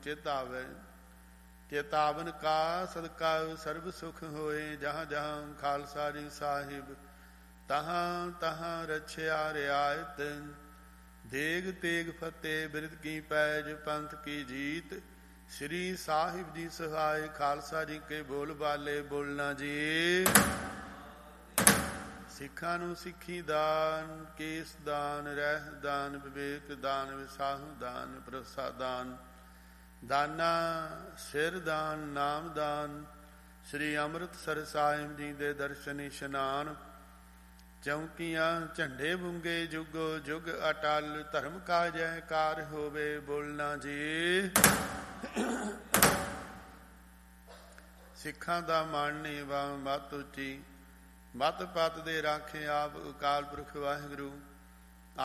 ਚਿਤ ਆਵੇ। ਚੇਤਾਵਨ ਕਾ ਸਦਕਾ ਸਰਬ ਸੁਖ ਹੋਏ। ਜਹਾਂ ਜਹਾਂ ਖਾਲਸਾ ਜੀ ਸਾਹਿਬ ਤਹਾਂ ਤਹਾਂ ਰਛਿਆ ਰਿਆਇਤ। ਦੇਗ ਤੇਗ ਫਤਿਹ ਬਿਰਧ ਕੀ ਪੈਜ ਪੰਥ ਕੀ ਜੀਤ। ਸ੍ਰੀ ਸਾਹਿਬ ਜੀ ਸਹਾਇ ਖਾਲਸਾ ਜੀ ਕੇ ਬੋਲ ਬਾਲੇ ਬੋਲਣਾ ਜੀ। ਸਿੱਖਾਂ ਨੂੰ ਸਿੱਖੀ ਦਾਨ, ਕੇਸ ਦਾਨ, ਰਹਿ ਦਾਨ, ਵਿਵੇਕ ਦਾਨ, ਵਿਸਾਹੂ ਦਾਨ, ਭਰੋਸਾ ਦਾਨ, ਦਾਨਾ ਸਿਰ ਦਾਨ, ਨਾਮ ਦਾਨ। ਸ੍ਰੀ ਅੰਮ੍ਰਿਤਸਰ ਸਾਹਿਬ ਜੀ ਦੇ ਦਰਸ਼ਨ ਇਸ਼ਨਾਨ। ਚੌਂਕੀਆਂ ਝੰਡੇ ਬੁੰਗੇ ਜੁਗੋ ਜੁਗ ਅਟਲ। ਧਰਮ ਕਾ ਜੈਕਾਰ ਹੋਵੇ ਬੋਲਣਾ ਜੀ। ਸਿੱਖਾਂ ਦਾ ਮਨ ਨੀਵਾ ਮਤ ਉੱਚੀ। ਮਤ ਪਤ ਦੇ ਰਾਖੇ ਆਪ ਅਕਾਲ ਪੁਰਖ ਵਾਹਿਗੁਰੂ।